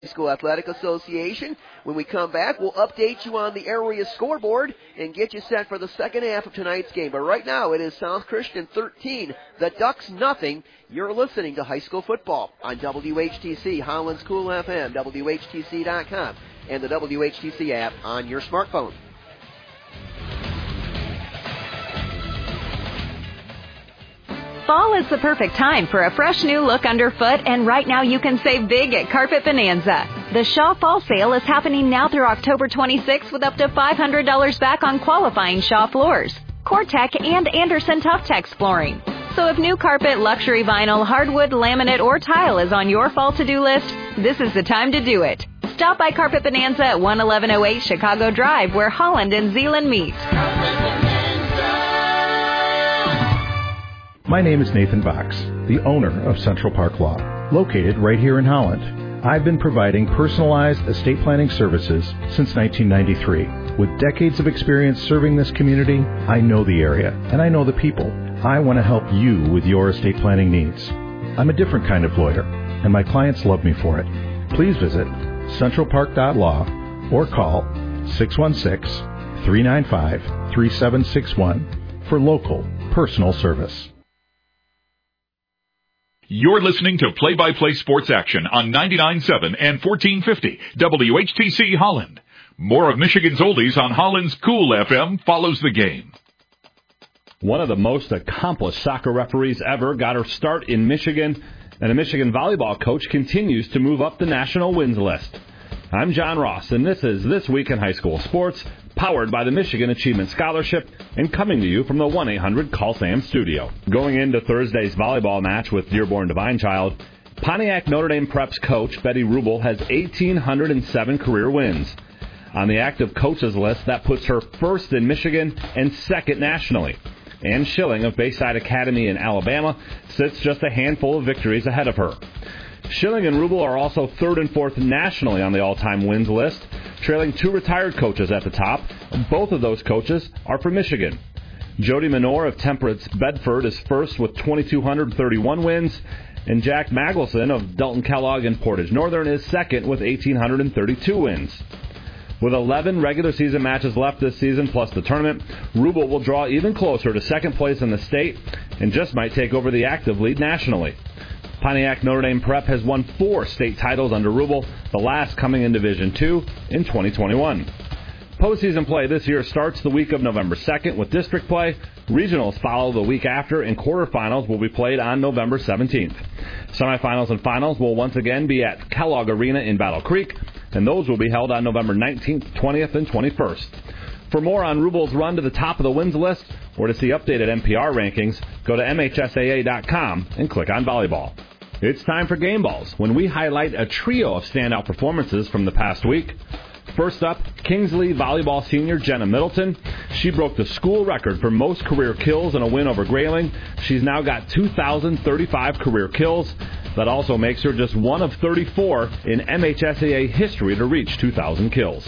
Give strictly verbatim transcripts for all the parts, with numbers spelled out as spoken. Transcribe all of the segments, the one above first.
School Athletic Association. When we come back, we'll update you on the area scoreboard and get you set for the second half of tonight's game. But right now, it is South Christian thirteen, the Ducks nothing. You're listening to high school football on W H T C, Holland's Cool F M, W H T C dot com, and the W H T C app on your smartphone. Fall is the perfect time for a fresh new look underfoot, and right now you can save big at Carpet Bonanza. The Shaw Fall Sale is happening now through October twenty-sixth with up to five hundred dollars back on qualifying Shaw floors, Core-Tech, and Anderson Tough-Tex flooring. So if new carpet, luxury vinyl, hardwood, laminate, or tile is on your fall to-do list, this is the time to do it. Stop by Carpet Bonanza at one eleven oh eight Chicago Drive, where Holland and Zeeland meet. My name is Nathan Box, the owner of Central Park Law, located right here in Holland. I've been providing personalized estate planning services since nineteen ninety-three. With decades of experience serving this community, I know the area and I know the people. I want to help you with your estate planning needs. I'm a different kind of lawyer, and my clients love me for it. Please visit central park dot law or call six one six, three nine five, three seven six one for local personal service. You're listening to Play-by-Play Sports Action on ninety-nine point seven and fourteen fifty W H T C Holland. More of Michigan's oldies on Holland's Cool F M follows the game. One of the most accomplished soccer referees ever got her start in Michigan, and a Michigan volleyball coach continues to move up the national wins list. I'm John Ross, and this is This Week in High School Sports, powered by the Michigan Achievement Scholarship, and coming to you from the one eight hundred call sam studio. Going into Thursday's volleyball match with Dearborn Divine Child, Pontiac Notre Dame Prep's coach, Betty Rubel, has one thousand eight hundred seven career wins. On the active coaches list, that puts her first in Michigan and second nationally. Ann Schilling of Bayside Academy in Alabama sits just a handful of victories ahead of her. Schilling and Rubel are also third and fourth nationally on the all-time wins list, trailing two retired coaches at the top. Both of those coaches are from Michigan. Jody Minor of Temperance Bedford is first with two thousand two hundred thirty-one wins, and Jack Magelson of Dalton Kellogg and Portage Northern is second with one thousand eight hundred thirty-two wins. With eleven regular season matches left this season plus the tournament, Rubel will draw even closer to second place in the state and just might take over the active lead nationally. Pontiac Notre Dame Prep has won four state titles under Rubel, the last coming in Division two in twenty twenty-one. Postseason play this year starts the week of November second with district play. Regionals follow the week after, and quarterfinals will be played on November seventeenth. Semifinals and finals will once again be at Kellogg Arena in Battle Creek, and those will be held on November nineteenth, twentieth, and twenty-first. For more on Rubel's run to the top of the wins list, or to see updated N P R rankings, go to M H S A A dot com and click on volleyball. It's time for Game Balls, when we highlight a trio of standout performances from the past week. First up, Kingsley volleyball senior Jenna Middleton. She broke the school record for most career kills in a win over Grayling. She's now got two thousand thirty-five career kills. That also makes her just one of thirty-four in M H S A A history to reach two thousand kills.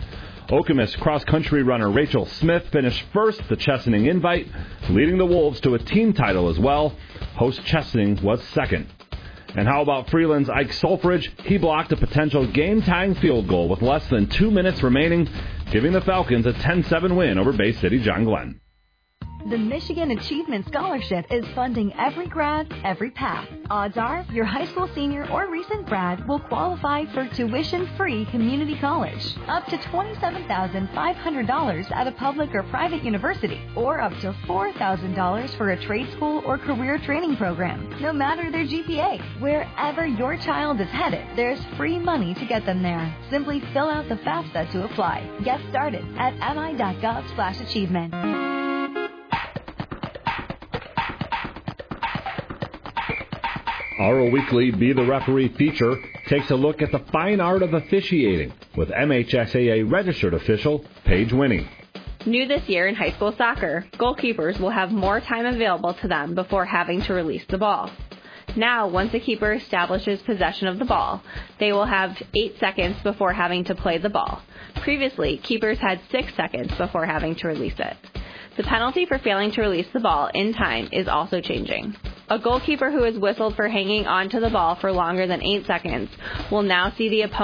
Okemos cross-country runner Rachel Smith finished first at the Chesaning Invite, leading the Wolves to a team title as well. Host Chesaning was second. And how about Freeland's Ike Sulfridge? He blocked a potential game-tying field goal with less than two minutes remaining, giving the Falcons a ten seven win over Bay City John Glenn. The Michigan Achievement Scholarship is funding every grad, every path. Odds are your high school senior or recent grad will qualify for tuition-free community college, up to twenty-seven thousand five hundred dollars at a public or private university, or up to four thousand dollars for a trade school or career training program, no matter their G P A. Wherever your child is headed, there's free money to get them there. Simply fill out the FAFSA to apply. Get started at M I dot gov slash achievement. Our weekly Be the Referee feature takes a look at the fine art of officiating with M H S A A registered official Paige Winnie. New this year in high school soccer, goalkeepers will have more time available to them before having to release the ball. Now, once a keeper establishes possession of the ball, they will have eight seconds before having to play the ball. Previously, keepers had six seconds before having to release it. The penalty for failing to release the ball in time is also changing. A goalkeeper who is whistled for hanging onto the ball for longer than eight seconds will now see the opponent